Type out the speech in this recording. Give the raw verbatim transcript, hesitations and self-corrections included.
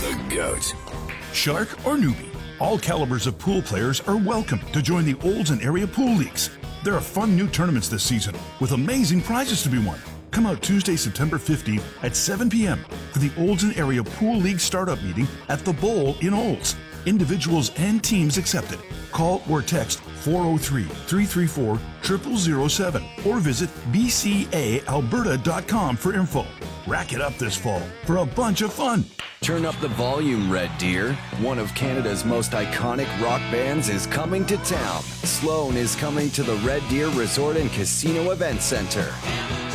the GOAT. Shark or newbie, all calibers of pool players are welcome to join the Olds and Area Pool Leagues. There are fun new tournaments this season with amazing prizes to be won. Come out Tuesday, September fifteenth at seven p.m. for the Olds and Area Pool League Startup Meeting at The Bowl in Olds. Individuals and teams accepted. Call or text four oh three, three three four, zero zero zero seven or visit b c a alberta dot com for info. Rack it up this fall for a bunch of fun. Turn up the volume, Red Deer. One of Canada's most iconic rock bands is coming to town. Sloan is coming to the Red Deer Resort and Casino Event Center.